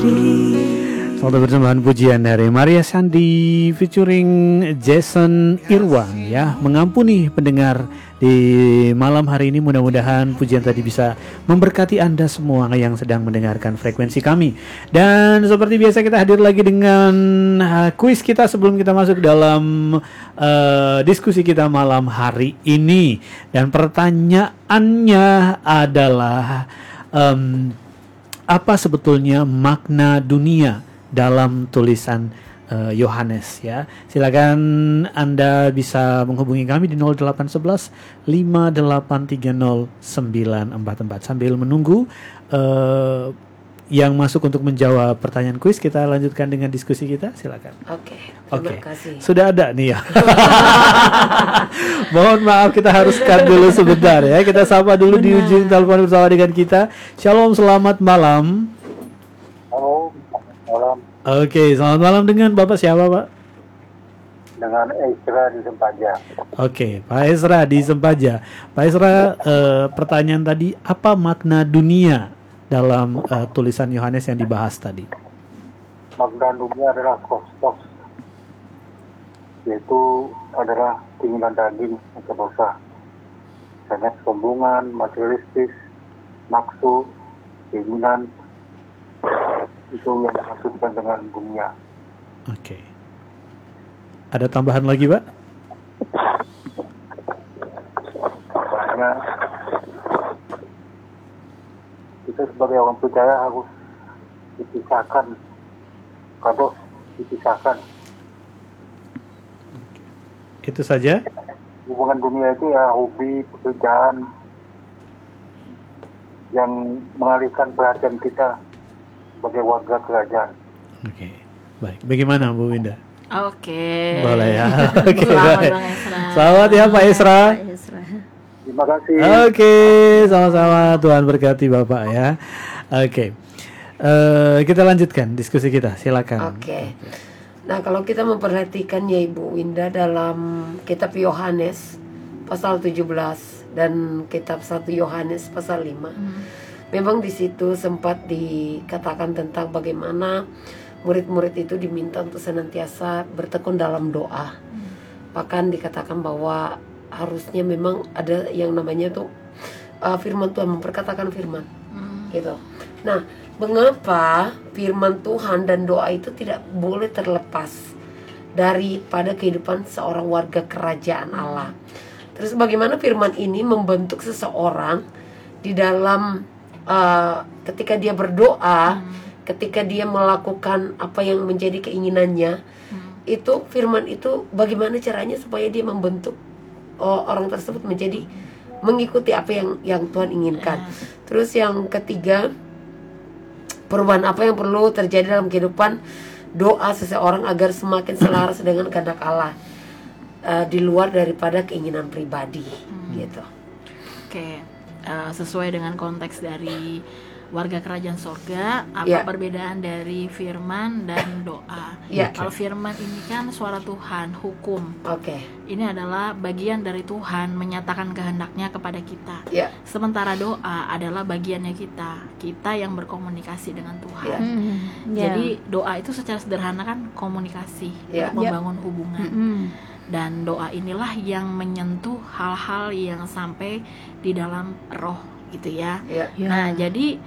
Selamat persembahan pujian dari Maria Sandi featuring Jason Irwan ya, mengampuni pendengar di malam hari ini. Mudah-mudahan pujian tadi bisa memberkati Anda semua yang sedang mendengarkan frekuensi kami. Dan seperti biasa kita hadir lagi dengan kuis kita sebelum kita masuk dalam diskusi kita malam hari ini. Dan pertanyaannya adalah apa sebetulnya makna dunia dalam tulisan Yohanes ya. Silakan Anda bisa menghubungi kami di 0811 5830 944. Sambil menunggu yang masuk untuk menjawab pertanyaan kuis, kita lanjutkan dengan diskusi kita. Silakan. Oke. Terima kasih. Sudah ada nih ya. Mohon maaf, kita harus cut dulu sebentar ya. Kita sapa dulu di ujung telepon bersama dengan kita. Shalom, selamat malam. Halo, malam. Oke, selamat malam. Dengan Bapak siapa, Pak? Dengan Ezra di Sempaja. Oke, Pak Ezra di Sempaja. Pak Ezra, pertanyaan tadi, apa makna dunia dalam tulisan Yohanes yang dibahas tadi? Makna dunia adalah kosmos, yaitu adalah keinginan daging atau dosa, banyak sombongan, materialistis, nafsu, keinginan, itu yang dimaksudkan dengan dunia. Oke. Ada tambahan lagi, Pak? Makanya kita sebagai orang percaya harus dipisahkan, dipisahkan. Itu saja? Hubungan dunia itu ya hobi, pekerjaan yang mengalihkan perhatian kita sebagai warga kerajaan. Oke, baik. Bagaimana Bu Winda? Oke. Boleh ya. Oke, baik. Esra. Selamat ya Pak Ezra. Terima kasih. Oke, sama-sama. Tuhan berkati Bapak ya. Oke, kita lanjutkan diskusi kita. Silakan. Oke. Nah, kalau kita memperhatikan ya Ibu Winda dalam kitab Yohanes pasal 17 dan kitab 1 Yohanes pasal 5, memang di situ sempat dikatakan tentang bagaimana murid-murid itu diminta untuk senantiasa bertekun dalam doa. Bahkan dikatakan bahwa harusnya memang ada yang namanya tuh firman Tuhan, memperkatakan firman gitu. Nah, mengapa firman Tuhan dan doa itu tidak boleh terlepas daripada kehidupan seorang warga kerajaan Allah? Terus bagaimana firman ini membentuk seseorang di dalam ketika dia berdoa, ketika dia melakukan apa yang menjadi keinginannya, itu firman itu bagaimana caranya supaya dia membentuk orang tersebut menjadi mengikuti apa yang Tuhan inginkan. Terus yang ketiga, perubahan apa yang perlu terjadi dalam kehidupan doa seseorang agar semakin selaras dengan kehendak Allah, di luar daripada keinginan pribadi gitu. Oke, sesuai dengan konteks dari warga kerajaan sorga, apa perbedaan dari firman dan doa? Kalau firman ini kan suara Tuhan, hukum. Ini adalah bagian dari Tuhan menyatakan kehendaknya kepada kita. Sementara doa adalah bagiannya kita yang berkomunikasi dengan Tuhan. Jadi doa itu secara sederhana kan komunikasi, membangun hubungan. Dan doa inilah yang menyentuh hal-hal yang sampai di dalam roh gitu ya. Nah, jadi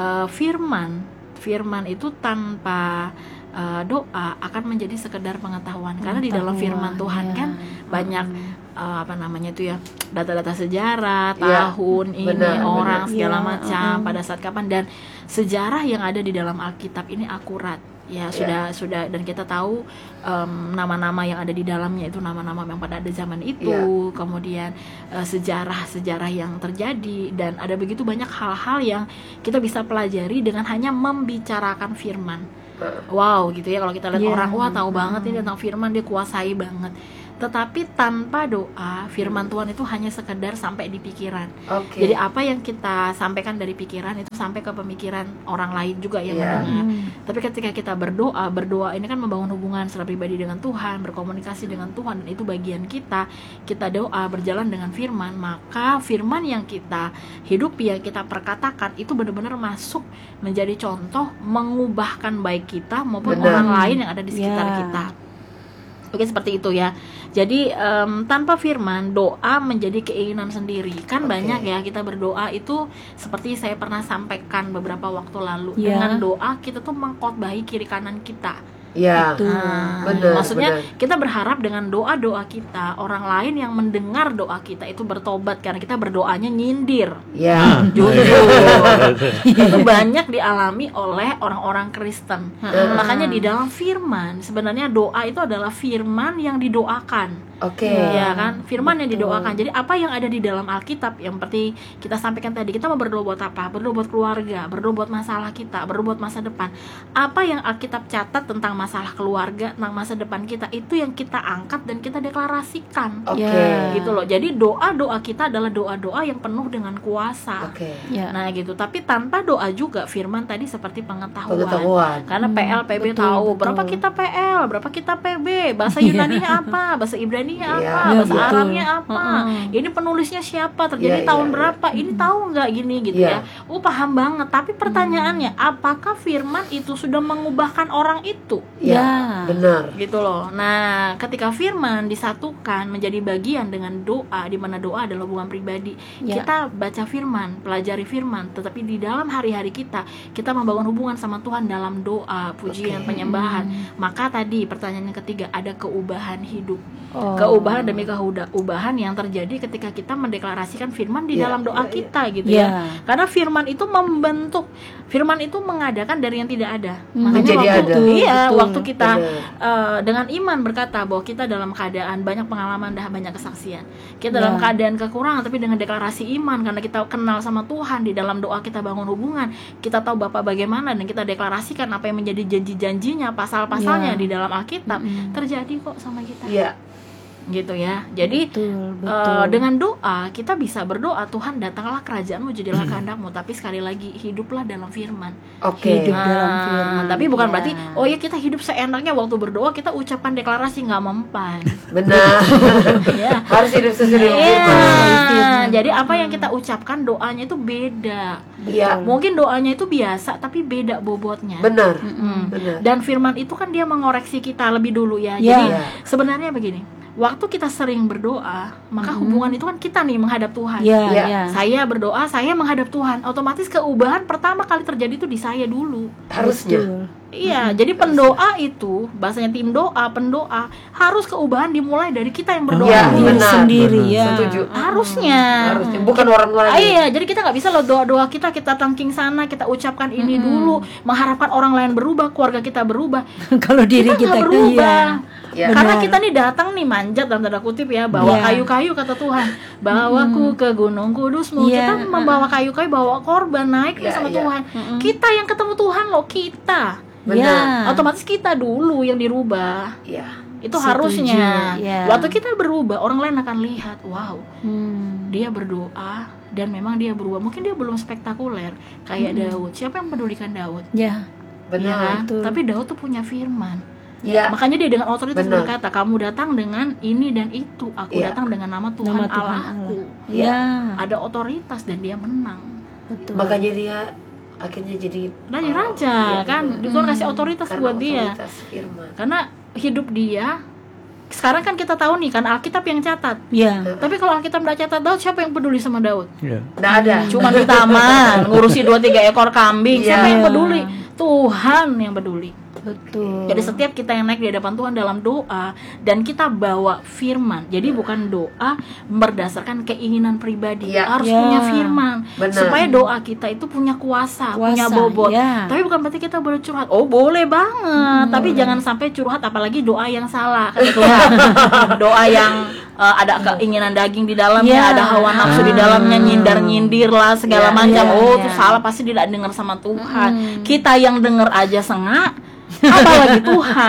firman itu tanpa doa akan menjadi sekedar pengetahuan, karena di dalam firman Tuhan kan banyak data-data sejarah, tahun orang segala macam pada saat kapan, dan sejarah yang ada di dalam Alkitab ini akurat. Ya sudah dan kita tahu nama-nama yang ada di dalamnya itu nama-nama yang pada ada zaman itu, kemudian sejarah-sejarah yang terjadi, dan ada begitu banyak hal-hal yang kita bisa pelajari dengan hanya membicarakan firman. Wow gitu ya, kalau kita lihat orang tahu banget ini tentang firman, dia kuasai banget. Tetapi tanpa doa, firman Tuhan itu hanya sekedar sampai di pikiran. Oke. Jadi apa yang kita sampaikan dari pikiran itu sampai ke pemikiran orang lain juga yang mendengar. Tapi ketika kita berdoa ini kan membangun hubungan secara pribadi dengan Tuhan, berkomunikasi dengan Tuhan, dan itu bagian kita doa berjalan dengan firman, maka firman yang kita hidupi, yang kita perkatakan itu benar-benar masuk menjadi contoh mengubahkan baik kita maupun orang lain yang ada di sekitar kita. Oke, seperti itu ya. Jadi tanpa firman, doa menjadi keinginan sendiri. Kan banyak ya kita berdoa itu seperti saya pernah sampaikan beberapa waktu lalu. Dengan doa kita tuh mengkhotbahi kiri kanan kita. Ya, benar. Maksudnya kita berharap dengan doa-doa kita orang lain yang mendengar doa kita itu bertobat, karena kita berdoanya nyindir. Ya, jujur. Itu banyak dialami oleh orang-orang Kristen. Makanya di dalam firman sebenarnya doa itu adalah firman yang didoakan. Oke. Ya kan, firman yang didoakan. Jadi apa yang ada di dalam Alkitab yang seperti kita sampaikan tadi, kita mau berdoa buat apa? Berdoa buat keluarga, berdoa buat masalah kita, berdoa buat masa depan. Apa yang Alkitab catat tentang masalah keluarga, tentang masa depan kita, itu yang kita angkat dan kita deklarasikan. Gitu loh. Jadi doa-doa kita adalah doa-doa yang penuh dengan kuasa. Nah gitu. Tapi tanpa doa juga, firman tadi seperti pengetahuan. Karena PL, PB tahu berapa kita PL, berapa kita PB, bahasa Yunaninya apa, bahasa Ibraninya apa, bahasa Arabnya apa, ini penulisnya siapa, terjadi tahun berapa, ini tahu nggak gini gitu ya. Paham banget. Tapi pertanyaannya, apakah firman itu sudah mengubahkan orang itu? Benar. Gitu loh. Nah, ketika firman disatukan menjadi bagian dengan doa, di mana doa adalah hubungan pribadi. Kita baca firman, pelajari firman, tetapi di dalam hari-hari kita membangun hubungan sama Tuhan dalam doa, pujian, penyembahan. Maka tadi pertanyaan yang ketiga, ada keubahan hidup. Keubahan demi keubahan yang terjadi ketika kita mendeklarasikan firman di dalam doa kita gitu ya. Karena firman itu membentuk, firman itu mengadakan dari yang tidak ada. Makanya waktu kita dengan iman berkata bahwa kita dalam keadaan banyak pengalaman dan banyak kesaksian. Kita dalam keadaan kekurangan, tapi dengan deklarasi iman, karena kita kenal sama Tuhan, di dalam doa kita bangun hubungan, kita tahu Bapa bagaimana, dan kita deklarasikan apa yang menjadi janji-janjinya, pasal-pasalnya di dalam Alkitab, terjadi kok sama kita. Gitu ya. Jadi betul. Dengan doa kita bisa berdoa, Tuhan datanglah kerajaanmu, jadilah kehendakmu. Tapi sekali lagi, hiduplah dalam firman. Hidup dalam firman. Tapi bukan berarti kita hidup seenaknya waktu berdoa kita ucapkan deklarasi nggak mempan. Benar. Harus hidup sesuai dengan firman. Jadi apa yang kita ucapkan, doanya itu beda. Mungkin doanya itu biasa tapi beda bobotnya. Benar. Dan firman itu kan dia mengoreksi kita lebih dulu ya. Jadi sebenarnya begini, waktu kita sering berdoa, maka hubungan itu kan kita nih menghadap Tuhan. Saya berdoa, saya menghadap Tuhan. Otomatis keubahan pertama kali terjadi itu di saya dulu. Harusnya. Jadi pendoa itu, bahasanya tim doa, pendoa, harus keubahan dimulai dari kita yang berdoa sendiri. Setuju. Harusnya. Bukan orang lain. Jadi kita nggak bisa loh doa-doa kita tangking sana, kita ucapkan ini dulu, mengharapkan orang lain berubah, keluarga kita berubah. Kalau diri kita berubah. Karena kita nih datang nih manjat dalam tanda kutip ya, bawa kayu-kayu kata Tuhan, bawaku ke gunung kudusmu. Kita membawa kayu-kayu, bawa korban, naik sama Tuhan. Kita yang ketemu Tuhan loh, kita. Otomatis kita dulu yang dirubah. Itu harusnya. Waktu kita berubah, orang lain akan lihat, wow, dia berdoa dan memang dia berubah. Mungkin dia belum spektakuler kayak Daud. Siapa yang pedulikan Daud? Benar. Tapi Daud tuh punya firman. Makanya dia dengan otoritas berkata, kamu datang dengan ini dan itu, aku datang dengan nama Tuhan Allahku. Ada otoritas dan dia menang. Makanya dia akhirnya jadi raja kan. Tuhan kasih otoritas buat dia. Firman. Karena hidup dia sekarang kan kita tahu nih kan Alkitab yang catat. Tapi kalau Alkitab nggak catat Daud, siapa yang peduli sama Daud? Nggak ada. Cuma di taman ngurusi 2-3 ekor kambing. Siapa yang peduli? Tuhan yang peduli. Betul. Jadi setiap kita yang naik di hadapan Tuhan dalam doa dan kita bawa firman. Jadi bukan doa berdasarkan keinginan pribadi. Harus punya firman. Supaya doa kita itu punya kuasa punya bobot. Tapi bukan berarti kita boleh curhat. Boleh banget. Tapi jangan sampai curhat, apalagi doa yang salah kata Tuhan. Doa yang ada keinginan daging di dalamnya, ada hawa nafsu di dalamnya, nyindir lah segala macam. Itu salah, pasti tidak dengar sama Tuhan. Kita yang dengar aja sengak, apalagi Tuhan.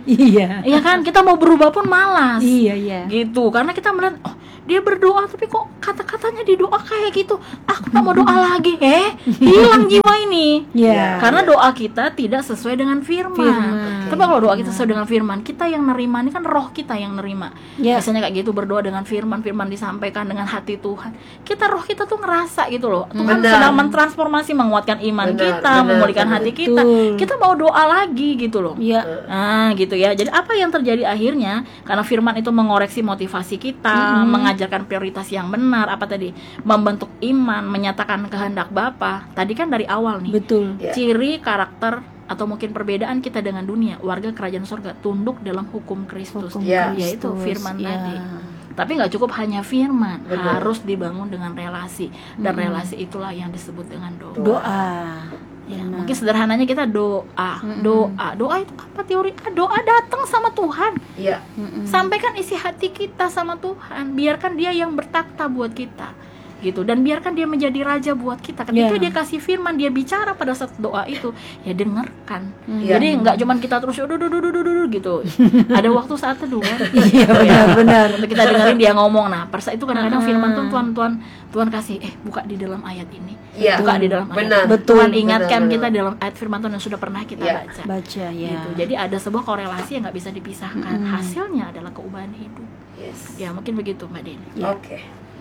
Iya. Iya kan, kita mau berubah pun malas. Iya. Gitu, karena kita melihat dia berdoa tapi kok kata-katanya di doa kayak gitu. Aku tak mau doa lagi. Hilang jiwa ini. Iya. Karena doa kita tidak sesuai dengan firman. Tapi kalau doa kita sesuai dengan firman, kita yang nerima, ini kan roh kita yang nerima. Biasanya kayak gitu, berdoa dengan firman disampaikan dengan hati Tuhan. Roh kita tuh ngerasa gitu loh. Tuhan sedang mentransformasi, menguatkan iman kita, memulihkan hati kita. Kita mau doa lagi gitu loh. Iya. Nah, gitu ya. Jadi apa yang terjadi akhirnya? Karena firman itu mengoreksi motivasi kita, mengajarkan prioritas yang benar, apa tadi? Membentuk iman, menyatakan kehendak Bapa. Tadi kan dari awal nih. Betul. Ciri karakter atau mungkin perbedaan kita dengan dunia, warga kerajaan surga tunduk dalam hukum Kristus, yaitu firman tadi. Tapi nggak cukup hanya firman, harus dibangun dengan relasi, dan relasi itulah yang disebut dengan doa. Ya, mungkin sederhananya kita doa itu apa teori? Doa datang sama Tuhan. Sampaikan isi hati kita sama Tuhan, biarkan Dia yang bertakhta buat kita, gitu, dan biarkan Dia menjadi raja buat kita. Ketika Dia kasih firman, Dia bicara pada saat doa itu, ya dengarkan. Jadi nggak cuman kita terus gitu. Ada waktu saat teduh kan. Benar. Untuk kita dengerin Dia ngomong. Nah, itu kadang-kadang firman tuh Tuhan kasih buka di dalam ayat ini. Buka di dalam ayat. Tuhan ingatkan kita dalam ayat firman Tuhan yang sudah pernah kita baca. Gitu. Jadi ada sebuah korelasi yang nggak bisa dipisahkan. Hasilnya adalah keubahan hidup. Ya, mungkin begitu Mbak Deni. Oke.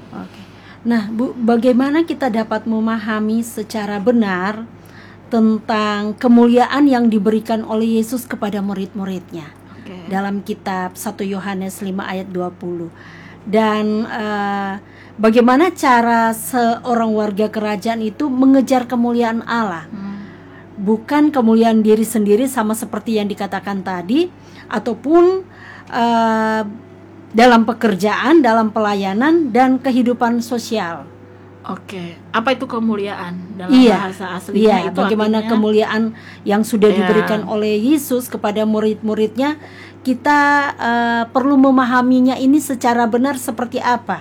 Nah, Bu, bagaimana kita dapat memahami secara benar tentang kemuliaan yang diberikan oleh Yesus kepada murid-muridnya? Dalam kitab 1 Yohanes 5 ayat 20. Dan bagaimana cara seorang warga kerajaan itu mengejar kemuliaan Allah? Bukan kemuliaan diri sendiri sama seperti yang dikatakan tadi, ataupun dalam pekerjaan, dalam pelayanan, dan kehidupan sosial. Apa itu kemuliaan dalam bahasa aslinya? Itu bagaimana artinya, kemuliaan yang sudah diberikan oleh Yesus kepada murid-muridnya, kita perlu memahaminya ini secara benar seperti apa?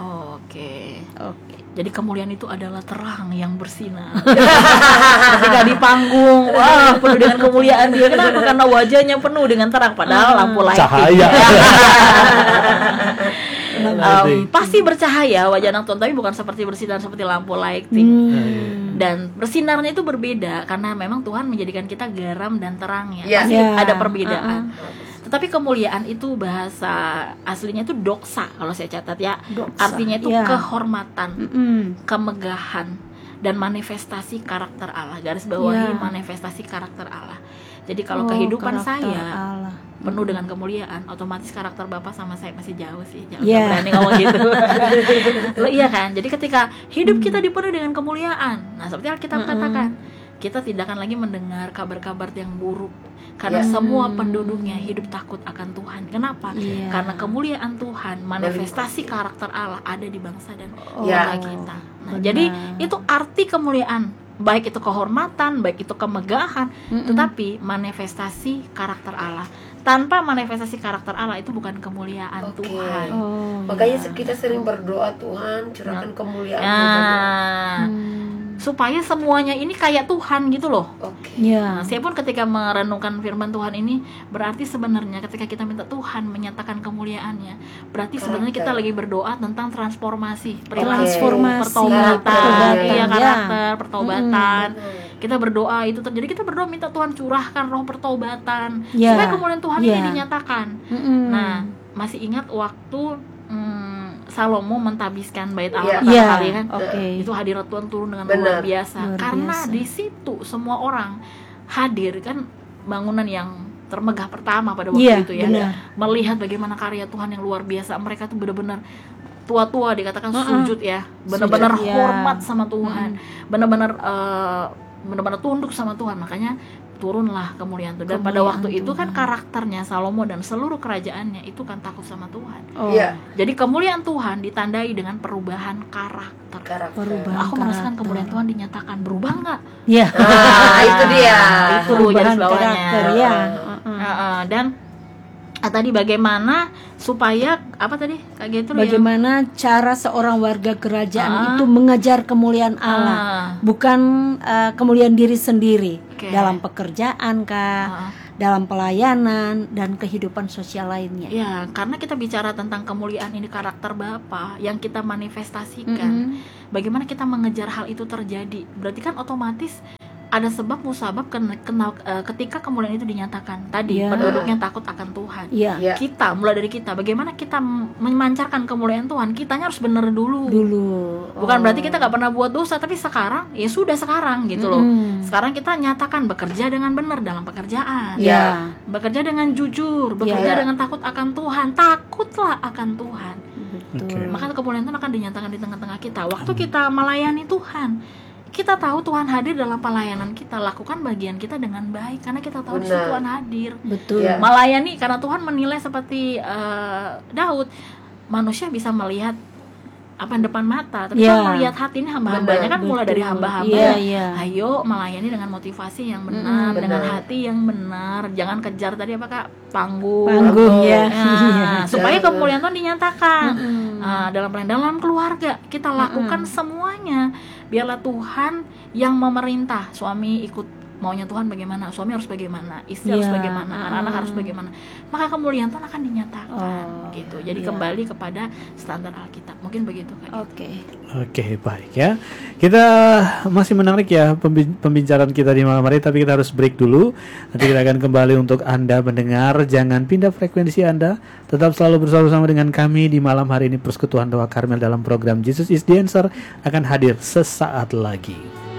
Jadi kemuliaan itu adalah terang yang bersinar. Ketika di panggung, penuh dengan kemuliaan Dia. Kenapa? Karena wajahnya penuh dengan terang, padahal lampu lighting. Cahaya. Pasti bercahaya wajah anak Tuhan, tapi bukan seperti bersinar seperti lampu lighting. Dan bersinarnya itu berbeda, karena memang Tuhan menjadikan kita garam dan terangnya. Pasti ada perbedaan. Tetapi kemuliaan itu bahasa aslinya itu doksa, kalau saya catat ya. Artinya itu kehormatan, kemegahan, dan manifestasi karakter Allah. Garis bawahi manifestasi karakter Allah. Jadi kalau kehidupan saya penuh dengan kemuliaan, otomatis karakter Bapak sama saya masih jauh sih. Jangan berani ngomong gitu. Iya kan? Jadi ketika hidup kita dipenuhi dengan kemuliaan, nah seperti Alkitab katakan, kita tidak akan lagi mendengar kabar-kabar yang buruk. Karena semua penduduknya hidup takut akan Tuhan. Kenapa? Karena kemuliaan Tuhan, manifestasi karakter Allah ada di bangsa dan negara kita. Nah, jadi itu arti kemuliaan, baik itu kehormatan, baik itu kemegahan, tetapi manifestasi karakter Allah. Tanpa manifestasi karakter Allah itu bukan kemuliaan Tuhan. Makanya kita sering berdoa, Tuhan curahkan kemuliaan. Supaya semuanya ini kayak Tuhan gitu loh. Nah, saya pun ketika merenungkan firman Tuhan ini, berarti sebenarnya ketika kita minta Tuhan menyatakan kemuliaannya, berarti sebenarnya kita lagi berdoa tentang transformasi, pertobatan, karakter, pertobatan. Kita berdoa itu terjadi, kita berdoa minta Tuhan curahkan roh pertobatan supaya kemuliaan Tuhan ini dinyatakan. Nah, masih ingat waktu Salomo mentabiskan bait Allah pertama kali kan, itu hadirat Tuhan turun dengan luar biasa. Karena di situ semua orang hadir kan, bangunan yang termegah pertama pada waktu itu ya, melihat bagaimana karya Tuhan yang luar biasa. Mereka tuh benar-benar tua-tua dikatakan sujud ya, benar-benar hormat sama Tuhan, benar-benar tunduk sama Tuhan. Makanya turunlah kemuliaan Tuhan. Dan pada waktu itu kan karakternya Salomo dan seluruh kerajaannya itu kan takut sama Tuhan. Jadi kemuliaan Tuhan ditandai dengan perubahan karakter. Aku merasakan kemuliaan Tuhan dinyatakan, berubah nggak? Itu dia. Itu garis bawahnya. Dan Tadi bagaimana supaya apa tadi Kak Getru bagaimana cara seorang warga kerajaan itu mengejar kemuliaan Allah, bukan kemuliaan diri sendiri dalam pekerjaan Kak, dalam pelayanan dan kehidupan sosial lainnya. Ya, karena kita bicara tentang kemuliaan ini karakter Bapa yang kita manifestasikan. Bagaimana kita mengejar hal itu terjadi? Berarti kan otomatis ada sebab musabab ketika kemuliaan itu dinyatakan. Tadi penduduknya takut akan Tuhan. Kita mulai dari kita, bagaimana kita memancarkan kemuliaan Tuhan? Kitanya harus benar dulu. Bukan berarti kita nggak pernah buat dosa, tapi sekarang ya sudah sekarang gitu loh. Sekarang kita nyatakan bekerja dengan benar dalam pekerjaan. Bekerja dengan jujur, bekerja dengan takut akan Tuhan. Takutlah akan Tuhan. Maka kemuliaan Tuhan akan dinyatakan di tengah-tengah kita. Waktu kita melayani Tuhan, kita tahu Tuhan hadir dalam pelayanan kita, lakukan bagian kita dengan baik karena kita tahu di situ Tuhan hadir. Melayani karena Tuhan menilai seperti Daud, manusia bisa melihat apa yang depan mata, tapi Tuhan melihat hati. Ini hamba-hambanya kan mulai dari hamba-hamba. Ayo melayani dengan motivasi yang benar, dengan hati yang benar. Jangan kejar tadi apa Kak? Panggung supaya kemuliaan Tuhan dinyatakan. Dalam keluarga kita lakukan semuanya. Biarlah Tuhan yang memerintah. Suami ikut maunya Tuhan bagaimana, suami harus bagaimana, istri harus bagaimana, anak-anak harus bagaimana. Maka kemuliaan Tuhan akan dinyatakan gitu. Jadi kembali kepada standar Alkitab. Mungkin begitu Kak. Oke, baik ya. Kita masih menarik ya pembicaraan kita di malam hari, tapi kita harus break dulu. Nanti kita akan kembali untuk Anda mendengar. Jangan pindah frekuensi Anda. Tetap selalu bersama-sama dengan kami di malam hari ini. Persekutuan Doa Karmel dalam program Jesus is the Answer akan hadir sesaat lagi.